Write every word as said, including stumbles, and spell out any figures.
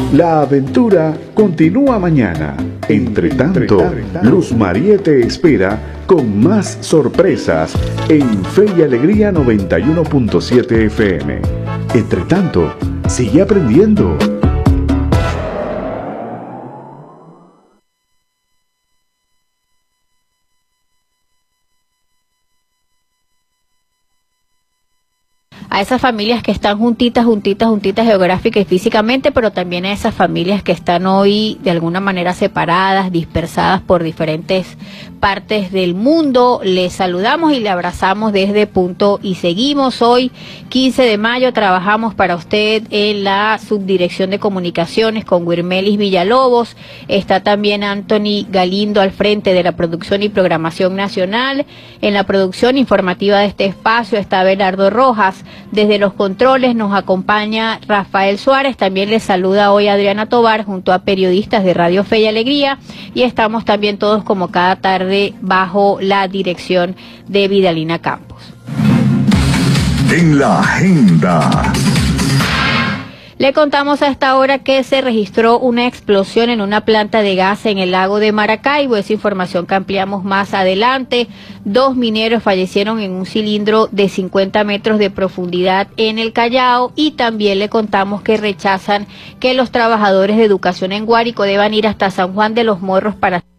La aventura continúa mañana. Entre tanto, Luz María te espera con más sorpresas en Fe y Alegría noventa y uno punto siete F M. Entre tanto, sigue aprendiendo. A esas familias que están juntitas, juntitas, juntitas geográfica y físicamente, pero también a esas familias que están hoy de alguna manera separadas, dispersadas por diferentes partes del mundo. Les saludamos y le abrazamos desde Punto y Seguimos. Hoy, quince de mayo, trabajamos para usted en la Subdirección de Comunicaciones con Wirmelis Villalobos. Está también Anthony Galindo al frente de la producción y programación nacional. En la producción informativa de este espacio está Abelardo Rojas. Desde los controles nos acompaña Rafael Suárez. También les saluda hoy Adriana Tobar junto a periodistas de Radio Fe y Alegría, y estamos también todos como cada tarde bajo la dirección de Vidalina Campos. En la agenda. Le contamos a esta hora que se registró una explosión en una planta de gas en el lago de Maracaibo. Esa información que ampliamos más adelante. Dos mineros fallecieron en un cilindro de cincuenta metros de profundidad en el Callao, y también le contamos que rechazan que los trabajadores de educación en Guárico deban ir hasta San Juan de los Morros para